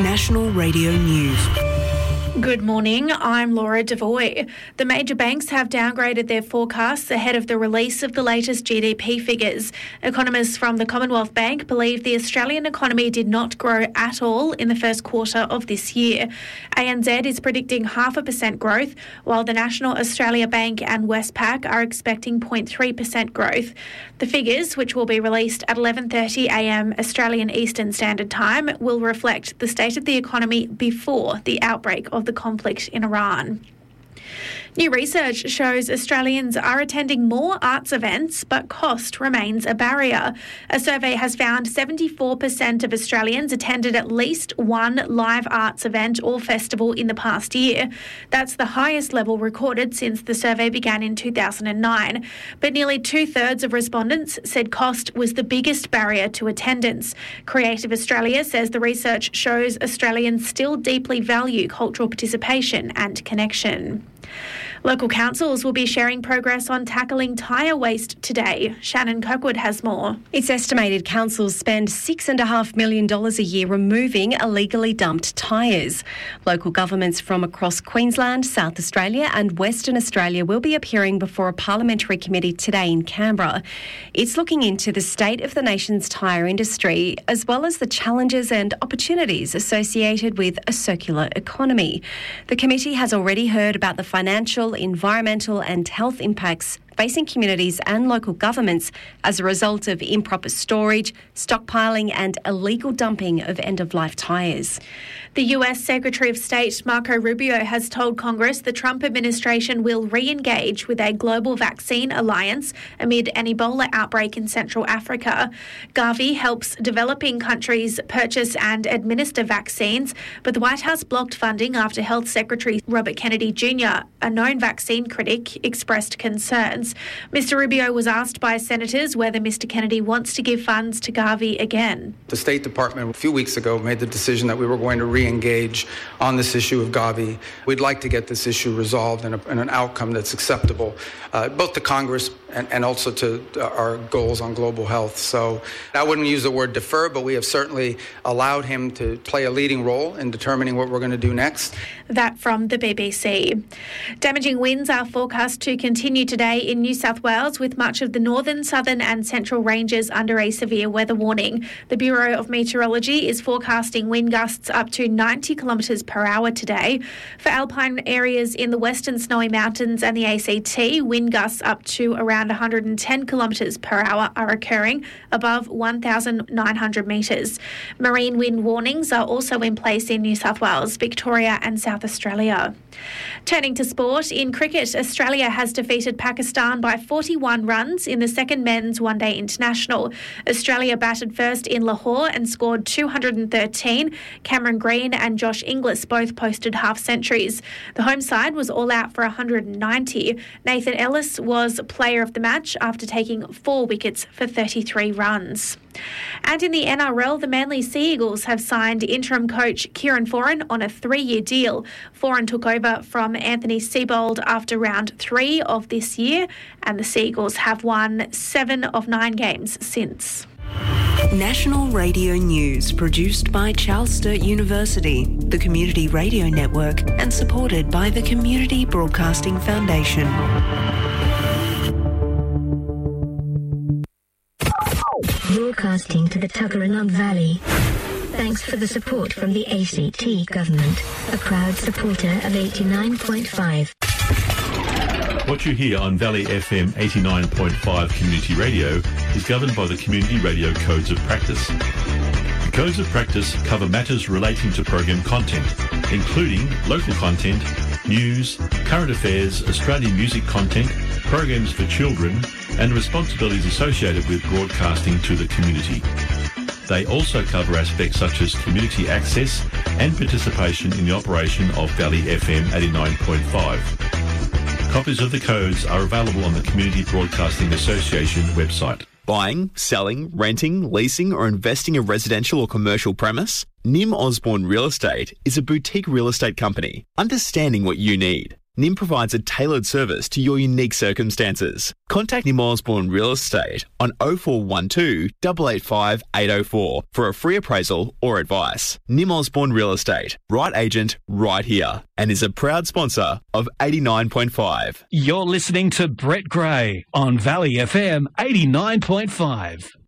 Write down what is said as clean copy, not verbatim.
National Radio News. Good morning, I'm Laura Devoy. The major banks have downgraded their forecasts ahead of the release of the latest GDP figures. Economists from the Commonwealth Bank believe the Australian economy did not grow at all in the first quarter of this year. ANZ is predicting 0.5% growth, while the National Australia Bank and Westpac are expecting 0.3% growth. The figures, which will be released at 11:30am Australian Eastern Standard Time, will reflect the state of the economy before the outbreak of the conflict in Iran. New research shows Australians are attending more arts events, but cost remains a barrier. A survey has found 74% of Australians attended at least one live arts event or festival in the past year. That's the highest level recorded since the survey began in 2009. But nearly 2/3 of respondents said cost was the biggest barrier to attendance. Creative Australia says the research shows Australians still deeply value cultural participation and connection. Local councils will be sharing progress on tackling tyre waste today. Shannon Kirkwood has more. It's estimated councils spend $6.5 million a year removing illegally dumped tyres. Local governments from across Queensland, South Australia and Western Australia will be appearing before a parliamentary committee today in Canberra. It's looking into the state of the nation's tyre industry, as well as the challenges and opportunities associated with a circular economy. The committee has already heard about the financial, environmental and health impacts facing communities and local governments as a result of improper storage, stockpiling and illegal dumping of end-of-life tyres. The US Secretary of State Marco Rubio has told Congress the Trump administration will re-engage with a global vaccine alliance amid an Ebola outbreak in Central Africa. Gavi helps developing countries purchase and administer vaccines, but the White House blocked funding after Health Secretary Robert Kennedy Jr., a known vaccine critic, expressed concerns. Mr. Rubio was asked by senators whether Mr. Kennedy wants to give funds to Gavi again. The State Department a few weeks ago made the decision that we were going to re-engage on this issue of Gavi. We'd like to get this issue resolved in an outcome that's acceptable, both to Congress and also to our goals on global health. So I wouldn't use the word defer, but we have certainly allowed him to play a leading role in determining what we're going to do next. That from the BBC. Damaging winds are forecast to continue today in New South Wales, with much of the northern, southern and central ranges under a severe weather warning. The Bureau of Meteorology is forecasting wind gusts up to 90 kilometres per hour today. For alpine areas in the Western Snowy Mountains and the ACT, wind gusts up to around 110 kilometres per hour are occurring above 1,900 metres. Marine wind warnings are also in place in New South Wales, Victoria and South Australia. Turning to sport, in cricket, Australia has defeated Pakistan by 41 runs in the second men's one-day international. Australia batted first in Lahore and scored 213. Cameron Green and Josh Inglis both posted half-centuries. The home side was all out for 190. Nathan Ellis was player of the match after taking 4 wickets for 33 runs. And in the NRL, the Manly Sea Eagles have signed interim coach Kieran Foran on a 3-year deal. Foran took over from Anthony Seibold after round 3 of this year, and the Sea Eagles have won 7 of 9 games since. National Radio News, produced by Charles Sturt University, the Community Radio Network, and supported by the Community Broadcasting Foundation. Broadcasting to the Tuggeranong Valley. Thanks for the support from the ACT government, a proud supporter of 89.5. What you hear on Valley FM 89.5 Community Radio is governed by the Community Radio Codes of Practice. The Codes of Practice cover matters relating to program content, including local content, news, current affairs, Australian music content, programs for children, and responsibilities associated with broadcasting to the community. They also cover aspects such as community access and participation in the operation of Valley FM 89.5. Copies of the codes are available on the Community Broadcasting Association website. Buying, selling, renting, leasing or investing a residential or commercial premise? Nim Osborne Real Estate is a boutique real estate company, understanding what you need. NIM provides a tailored service to your unique circumstances. Contact Nim Osborne Real Estate on 0412 885 804 for a free appraisal or advice. Nim Osborne Real Estate, right agent, right here, and is a proud sponsor of 89.5. You're listening to Brett Gray on Valley FM 89.5.